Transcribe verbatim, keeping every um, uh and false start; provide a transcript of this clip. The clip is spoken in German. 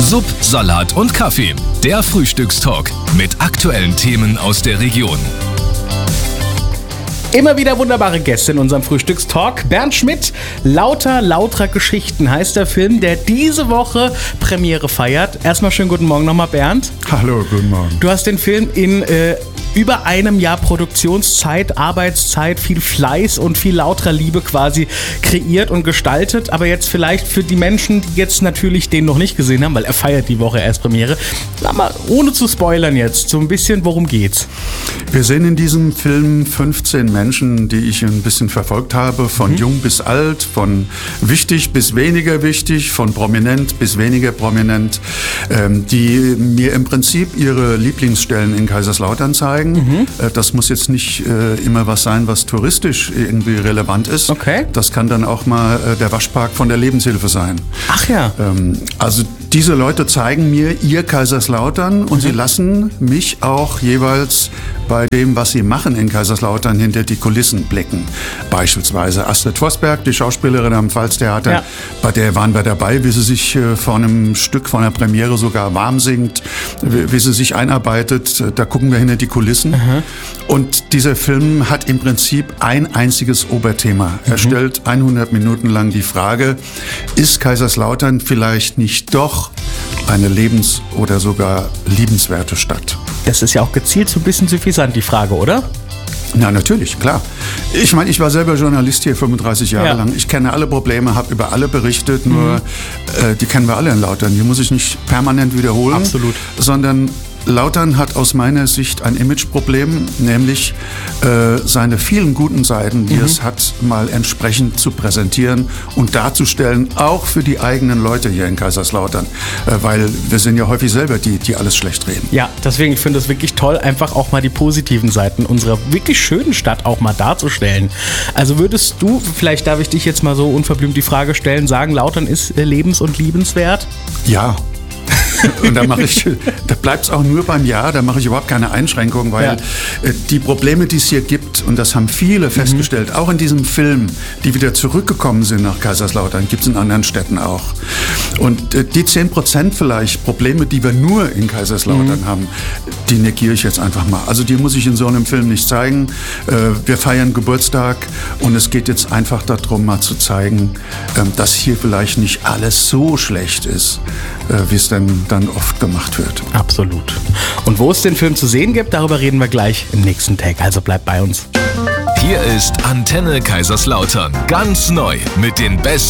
Sub, Salat und Kaffee. Der Frühstückstalk mit aktuellen Themen aus der Region. Immer wieder wunderbare Gäste in unserem Frühstückstalk. Bernd Schmidt, Lauter, lauter Geschichten heißt der Film, der diese Woche Premiere feiert. Erstmal schönen guten Morgen nochmal, Bernd. Hallo, guten Morgen. Du hast den Film in äh, über einem Jahr Produktionszeit, Arbeitszeit, viel Fleiß und viel lauterer Liebe quasi kreiert und gestaltet. Aber jetzt vielleicht für die Menschen, die jetzt natürlich den noch nicht gesehen haben, weil er feiert die Woche erst Premiere. Sag mal, ohne zu spoilern jetzt, so ein bisschen, worum geht's? Wir sehen in diesem Film fünfzehn Menschen, die ich ein bisschen verfolgt habe, von mhm. jung bis alt, von wichtig bis weniger wichtig, von prominent bis weniger prominent, ähm, die mir im Prinzip ihre Lieblingsstellen in Kaiserslautern zeigen. Mhm. Äh, das muss jetzt nicht äh, immer was sein, was touristisch irgendwie relevant ist. Okay. Das kann dann auch mal äh, der Waschpark von der Lebenshilfe sein. Ach ja. Ähm, also diese Leute zeigen mir ihr Kaiserslautern und mhm. sie lassen mich auch jeweils bei dem, was sie machen in Kaiserslautern, hinter die Kulissen blicken. Beispielsweise Astrid Vosberg, die Schauspielerin am Pfalztheater, ja. bei der waren wir dabei, wie sie sich äh, vor einem Stück, vor einer Premiere sogar warm singt, wie, wie sie sich einarbeitet. Da gucken wir hinter die Kulissen. Mhm. Und dieser Film hat im Prinzip ein einziges Oberthema. Mhm. Er stellt hundert Minuten lang die Frage, ist Kaiserslautern vielleicht nicht doch eine lebens- oder sogar liebenswerte Stadt? Das ist ja auch gezielt so ein bisschen suffisant, die Frage, oder? Na, natürlich, klar. Ich meine, ich war selber Journalist hier fünfunddreißig Jahre ja. lang. Ich kenne alle Probleme, habe über alle berichtet, nur mhm. äh, die kennen wir alle in Lautern. Die muss ich nicht permanent wiederholen, Absolut. sondern Lautern hat aus meiner Sicht ein Imageproblem, nämlich äh, seine vielen guten Seiten, die mhm. es hat, mal entsprechend zu präsentieren und darzustellen, auch für die eigenen Leute hier in Kaiserslautern, äh, weil wir sind ja häufig selber die, die alles schlecht reden. Ja, deswegen, ich finde es wirklich toll, einfach auch mal die positiven Seiten unserer wirklich schönen Stadt auch mal darzustellen. Also würdest du, vielleicht darf ich dich jetzt mal so unverblümt die Frage stellen, sagen, Lautern ist äh, lebens- und liebenswert? Ja. Und da mache ich, da bleibt es auch nur beim Ja, da mache ich überhaupt keine Einschränkung, weil ja. die Probleme, die es hier gibt, und das haben viele festgestellt, mhm. auch in diesem Film, die wieder zurückgekommen sind nach Kaiserslautern, gibt es in anderen Städten auch. Und die zehn Prozent vielleicht Probleme, die wir nur in Kaiserslautern mhm. haben, die negiere ich jetzt einfach mal. Also die muss ich in so einem Film nicht zeigen. Wir feiern Geburtstag und es geht jetzt einfach darum, mal zu zeigen, dass hier vielleicht nicht alles so schlecht ist, wie es denn dann oft gemacht wird. Absolut. Und wo es den Film zu sehen gibt, darüber reden wir gleich im nächsten Tag. Also bleibt bei uns. Hier ist Antenne Kaiserslautern. Ganz neu mit den besten